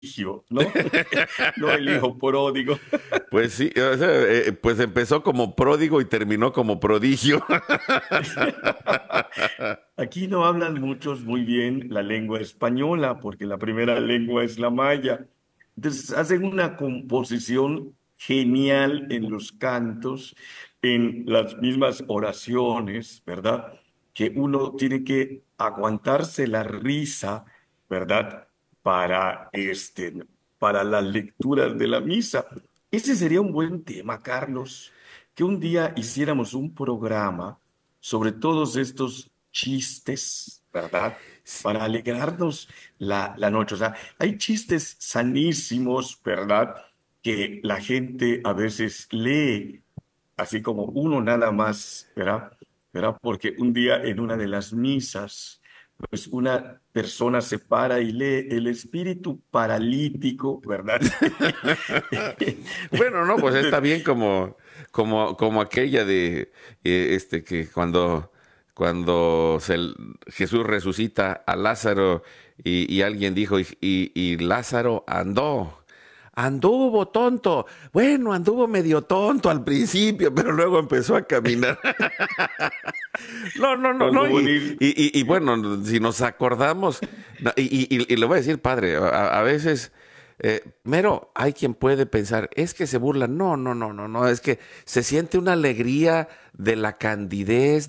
prodigio, ¿no? No el hijo pródigo. Pues sí, o sea, pues empezó como pródigo y terminó como prodigio. Aquí no hablan muchos muy bien la lengua española, porque la primera lengua es la maya. Entonces hacen una composición genial en los cantos, en las mismas oraciones, ¿verdad? Que uno tiene que aguantarse la risa, ¿verdad? Para para las lecturas de la misa. Ese sería un buen tema, Carlos, que un día hiciéramos un programa sobre todos estos chistes, ¿verdad? Para alegrarnos la noche. O sea, hay chistes sanísimos, ¿verdad? Que la gente a veces lee, así como uno nada más, ¿verdad? ¿Verdad? Porque un día en una de las misas, pues una persona se para y lee el espíritu paralítico, ¿verdad? Bueno, no, pues está Entonces, bien como aquella de que cuando Jesús resucita a Lázaro y alguien dijo, y Lázaro anduvo tonto. Bueno, anduvo medio tonto al principio, pero luego empezó a caminar. No, no, no, no. como Y, dice, y, y, y bueno, si nos acordamos, no, y le voy a decir, padre, a veces, mero, hay quien puede pensar, es que se burlan. No, no, no, no, no, es que se siente una alegría de la candidez,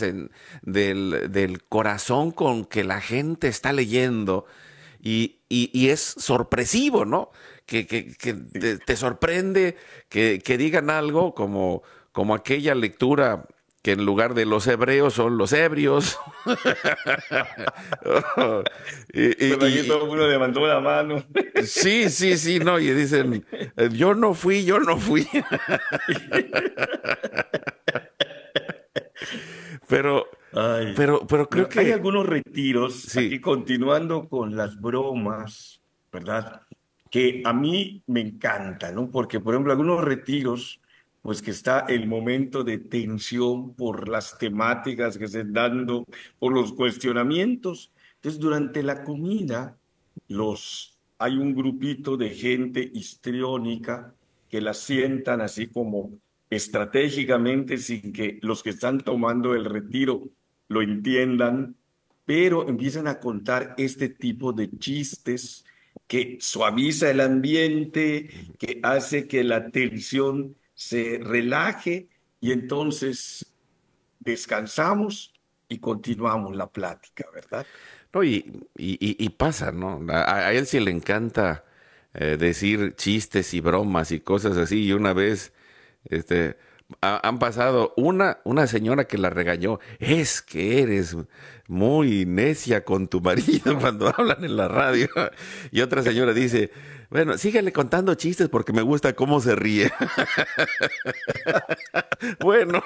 del corazón con que la gente está leyendo. Y es sorpresivo, ¿no? Que sí. te sorprende que digan algo como aquella lectura que en lugar de los hebreos son los ebrios. y, Pues aquí y- todo el mundo levantó la mano. sí, sí, sí, no, y dicen, yo no fui, yo no fui. pero, Ay, pero creo bueno, hay que algunos retiros, aquí sí. continuando con las bromas, ¿verdad? Que a mí me encantan, ¿no? Porque, por ejemplo, algunos retiros, pues que está el momento de tensión por las temáticas que se están dando, por los cuestionamientos. Entonces, durante la comida, hay un grupito de gente histriónica que la sientan así como estratégicamente sin que los que están tomando el retiro lo entiendan, pero empiezan a contar este tipo de chistes que suaviza el ambiente, que hace que la tensión se relaje y entonces descansamos y continuamos la plática, ¿verdad? No, y pasa, ¿no? A él sí le encanta decir chistes y bromas y cosas así. Y una vez, este, han pasado una señora que la regañó. Es que eres muy necia con tu marido cuando hablan en la radio. Y otra señora dice, bueno, síguele contando chistes porque me gusta cómo se ríe. Bueno,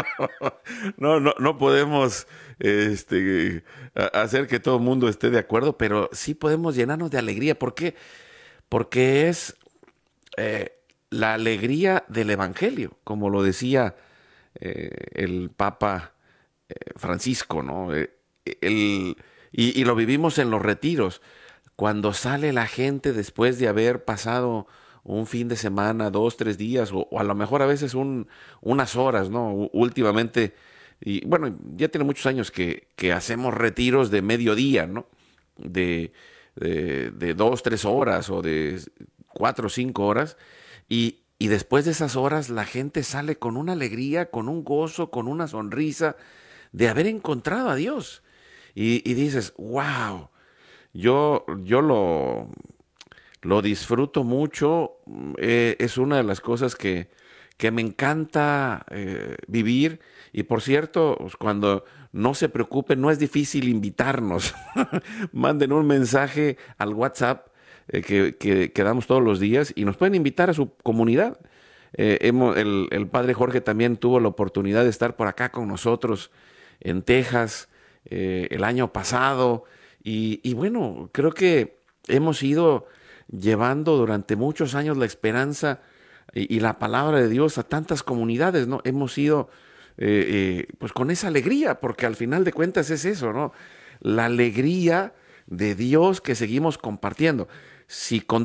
no podemos hacer que todo el mundo esté de acuerdo, pero sí podemos llenarnos de alegría. ¿Por qué? Porque es la alegría del Evangelio, como lo decía el Papa Francisco, ¿no? El- y lo vivimos en los retiros, cuando sale la gente después de haber pasado un fin de semana, 2, 3 días, o a lo mejor a veces unas horas, ¿no? Últimamente, y bueno, ya tiene muchos años que hacemos retiros de mediodía, ¿no? De, de 2, 3 horas o de 4 o 5 horas, y después de esas horas la gente sale con una alegría, con un gozo, con una sonrisa de haber encontrado a Dios. Y dices, wow, yo lo disfruto mucho, es una de las cosas que me encanta vivir. Y por cierto, pues, cuando no se preocupen, no es difícil invitarnos. Manden un mensaje al WhatsApp que damos todos los días y nos pueden invitar a su comunidad. El padre Jorge también tuvo la oportunidad de estar por acá con nosotros en Texas el año pasado. Y bueno, creo que hemos ido llevando durante muchos años la esperanza y la palabra de Dios a tantas comunidades, ¿no? Hemos ido pues con esa alegría, porque al final de cuentas es eso, ¿no? La alegría de Dios que seguimos compartiendo. si